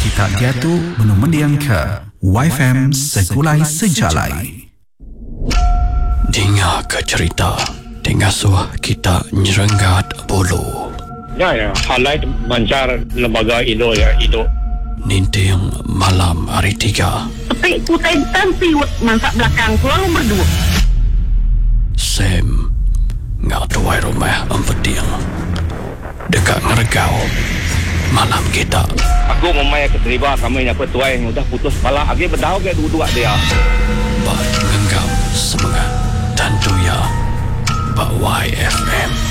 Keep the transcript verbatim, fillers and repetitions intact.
Kita jatuh menu mendiang ke Y F M Segulai Sejalai. Dengar ke cerita, dengar suah kita nyerenggat bulu. Ya, ya, halai mancar lembaga Indo ya, Indo. Ninting malam hari tiga. Tapi kutai tansiwat mansak belakang selalu berdua. Sam ngak tuai rumah empeding. Dekat ngeregau malam kita. Aku memang keterima kami yang petuai yang sudah putus kepala. Lagi berdau ke dua-dua dia. Bat ngenggam semangat dan tuya Pak Y F M.